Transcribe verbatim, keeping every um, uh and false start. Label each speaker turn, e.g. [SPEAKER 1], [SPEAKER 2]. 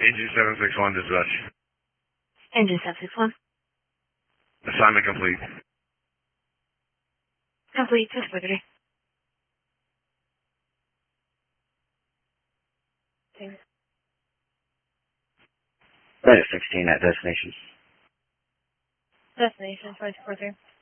[SPEAKER 1] Engine seven six one, dispatch.
[SPEAKER 2] Engine seven six one.
[SPEAKER 1] Assignment complete.
[SPEAKER 2] Complete. Just liberty.
[SPEAKER 3] Flight sixteen at destination.
[SPEAKER 2] Destination, five four three.